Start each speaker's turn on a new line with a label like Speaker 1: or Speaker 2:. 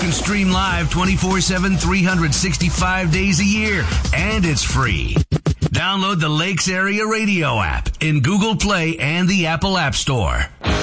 Speaker 1: can stream live 24/7, 365 days a year, and it's free. Download the Lakes Area Radio app in Google Play and the Apple App Store.